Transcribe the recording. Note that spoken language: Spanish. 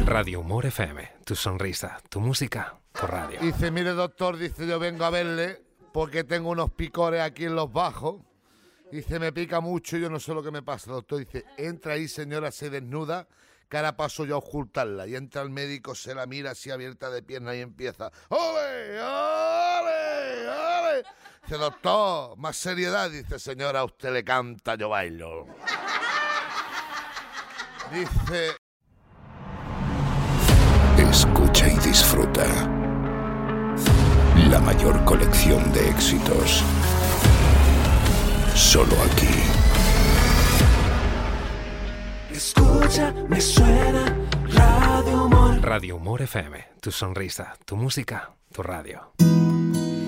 Radio Humor FM, tu sonrisa, tu música, tu radio. Dice, mire doctor, dice, yo vengo a verle porque tengo unos picores aquí en los bajos. Dice, me pica mucho y yo no sé lo que me pasa, doctor. Dice, entra ahí, señora, se desnuda, que ahora paso yo a ocultarla. Y entra el médico, se la mira así abierta de pierna y empieza, ¡ole, ole, ole! Dice, doctor, más seriedad. Dice, señora, a usted le canta, yo bailo. Dice... Escucha y disfruta. La mayor colección de éxitos. Solo aquí. Escucha, me suena Radio Humor. Radio Humor FM, tu sonrisa, tu música, tu radio.